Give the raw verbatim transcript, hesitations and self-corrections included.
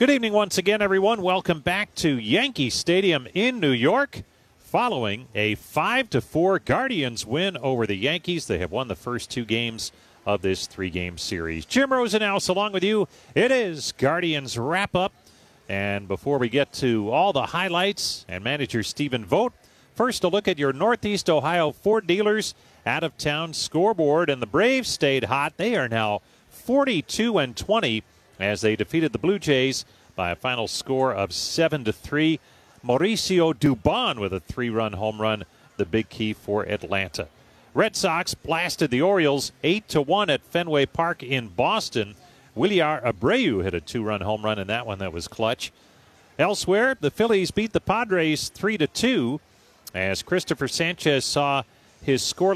Good evening once again, everyone. Welcome back to Yankee Stadium in New York. Following a five to four Guardians win over the Yankees, they have won the first two games of this three-game series. Jim Rosenhaus along with you. It is Guardians wrap-up. And before we get to all the highlights and manager Stephen Vogt, first a look at your Northeast Ohio Ford dealers out-of-town scoreboard. And the Braves stayed hot. They are now forty-two and twenty as they defeated the Blue Jays by a final score of seven to three. Mauricio Dubon with a three-run home run, the big key for Atlanta. Red Sox blasted the Orioles eight to one at Fenway Park in Boston. Williar Abreu hit a two-run home run in that one that was clutch. Elsewhere, the Phillies beat the Padres three to two as Christopher Sanchez saw his score